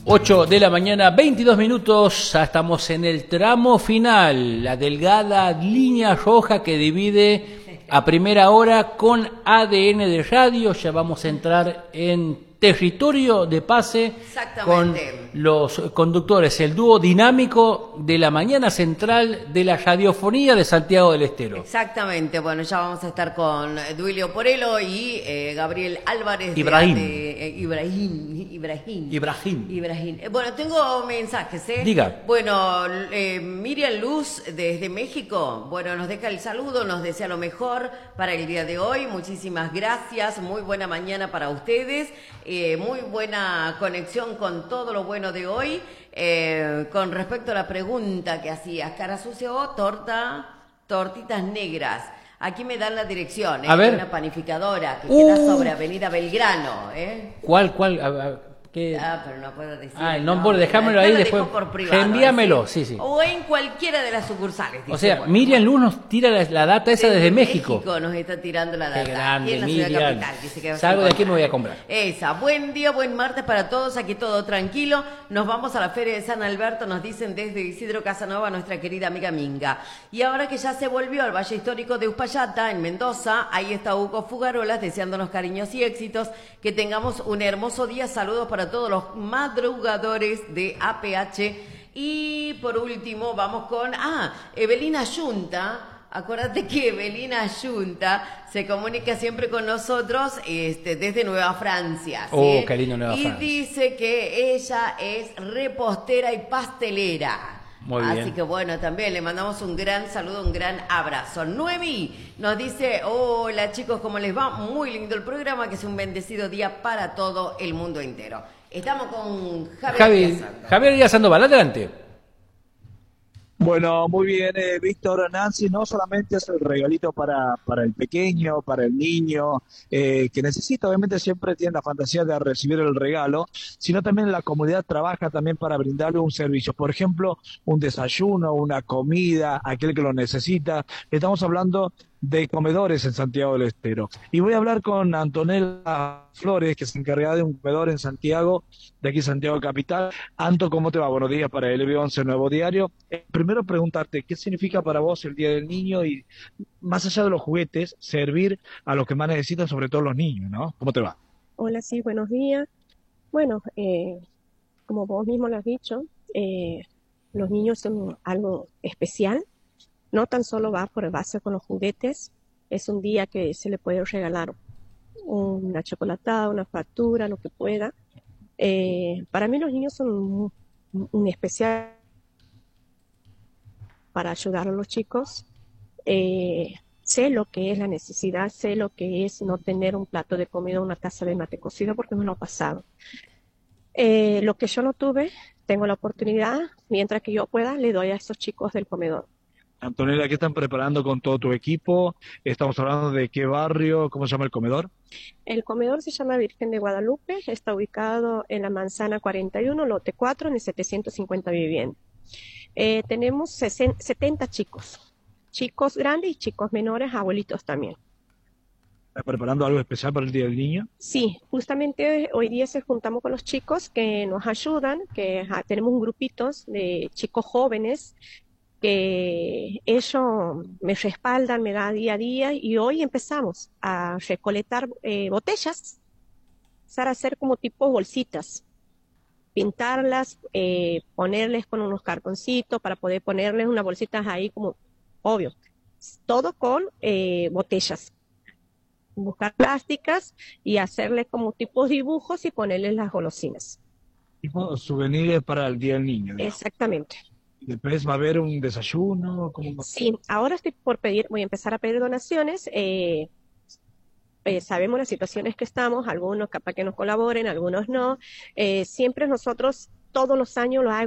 8 de la mañana, 22 minutos, ya estamos en el tramo final, la delgada línea roja que divide a primera hora con ADN de radio. Ya vamos a entrar en territorio de pase con los conductores, el dúo dinámico de la mañana central de la radiofonía de Santiago del Estero. Exactamente, bueno, ya vamos a estar con Duilio Porello y Gabriel Álvarez. Ibrahim. Bueno, tengo mensajes, ¿eh? Diga. Bueno, Miriam Luz desde México, bueno, nos deja el saludo, nos desea lo mejor para el día de hoy. Muchísimas gracias, muy buena mañana para ustedes. Muy buena conexión con todo lo bueno de hoy. Con respecto a la pregunta que hacías, cara sucia o tortitas negras. Aquí me dan la dirección, A ver. Una panificadora que queda sobre Avenida Belgrano. ¿Cuál? ¿Qué? Pero no puedo decir. No, déjamelo ahí después. Envíamelo, sí. O en cualquiera de las sucursales. O sea, Miriam Luz nos tira la data esa desde México. Nos está tirando la data. Qué grande, en la Miriam. ciudad capital. Dice que Salgo de aquí y me voy a comprar. Esa. Buen día, buen martes para todos. Aquí todo tranquilo. Nos vamos a la Feria de San Alberto, nos dicen desde Isidro Casanova, nuestra querida amiga Minga. Y ahora que ya se volvió al Valle Histórico de Uspallata, en Mendoza, ahí está Hugo Fugarolas deseándonos cariños y éxitos. Que tengamos un hermoso día. Saludos para todos los madrugadores de APH. Y por último vamos con Evelina Yunta. Acuérdate que Evelina Yunta se comunica siempre con nosotros desde Nueva Francia, ¿sí? Qué lindo Nueva Francia. Y dice que ella es repostera y pastelera. Muy bien. Así que bueno, también le mandamos un gran saludo, un gran abrazo. Noemí nos dice, hola chicos, ¿cómo les va? Muy lindo el programa, que es un bendecido día para todo el mundo entero. Estamos con Javier Díaz Sandoval, adelante. Bueno, muy bien, Víctor, Nancy, no solamente es el regalito para el pequeño, para el niño, que necesita, obviamente siempre tiene la fantasía de recibir el regalo, sino también la comunidad trabaja también para brindarle un servicio, por ejemplo, un desayuno, una comida, a aquel que lo necesita. Estamos hablando de comedores en Santiago del Estero. Y voy a hablar con Antonella Flores, que es encargada de un comedor en Santiago, de aquí Santiago Capital. Anto, ¿cómo te va? Buenos días para el LB11 Nuevo Diario. Primero preguntarte, ¿qué significa para vos el Día del Niño y, más allá de los juguetes, servir a los que más necesitan, sobre todo los niños, ¿no? ¿Cómo te va? Hola, sí, buenos días. Bueno, como vos mismo lo has dicho, los niños son algo especial. No tan solo va por base con los juguetes, es un día que se le puede regalar una chocolatada, una factura, lo que pueda. Para mí los niños son un especial para ayudar a los chicos. Sé lo que es la necesidad, sé lo que es no tener un plato de comida, una taza de mate cocido, porque me lo ha pasado. Lo que yo no tuve, tengo la oportunidad, mientras que yo pueda, le doy a esos chicos del comedor. Antonella, ¿qué están preparando con todo tu equipo? Estamos hablando de qué barrio, ¿cómo se llama el comedor? El comedor se llama Virgen de Guadalupe, está ubicado en la Manzana 41, lote 4, en el 750 viviendas. Tenemos 70 chicos grandes y chicos menores, abuelitos también. ¿Estás preparando algo especial para el Día del Niño? Sí, justamente hoy día se juntamos con los chicos que nos ayudan, que tenemos un grupito de chicos jóvenes que ellos me respaldan, me dan día a día, y hoy empezamos a recolectar botellas, para hacer como tipo bolsitas, pintarlas, ponerles con unos cartoncitos para poder ponerles unas bolsitas ahí como, obvio, todo con botellas, buscar plásticas y hacerles como tipos dibujos y ponerles las golosinas. Tipo souvenirs para el Día del Niño, ¿no? Exactamente. Después va a haber un desayuno. Sí, ahora estoy por pedir, voy a empezar a pedir donaciones. Sabemos las situaciones que estamos, algunos capaz que nos colaboren, algunos no. Siempre nosotros, todos los años lo hago.